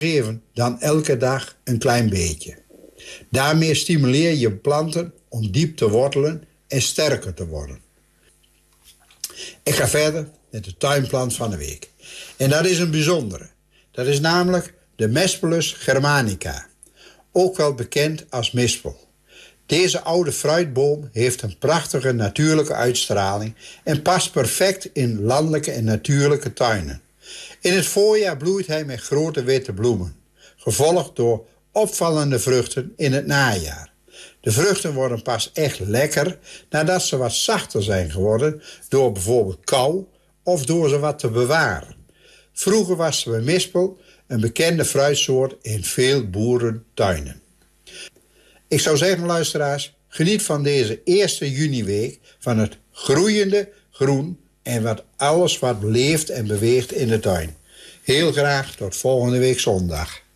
geven dan elke dag een klein beetje. Daarmee stimuleer je planten om diep te wortelen en sterker te worden. Ik ga verder met de tuinplant van de week. En dat is een bijzondere. Dat is namelijk de Mespelus germanica, ook wel bekend als mispel. Deze oude fruitboom heeft een prachtige natuurlijke uitstraling en past perfect in landelijke en natuurlijke tuinen. In het voorjaar bloeit hij met grote witte bloemen, gevolgd door opvallende vruchten in het najaar. De vruchten worden pas echt lekker nadat ze wat zachter zijn geworden door bijvoorbeeld kou of door ze wat te bewaren. Vroeger was de mispel een bekende fruitsoort in veel boerentuinen. Ik zou zeggen, luisteraars, geniet van deze eerste juniweek van het groeiende groen en alles wat leeft en beweegt in de tuin. Heel graag tot volgende week zondag.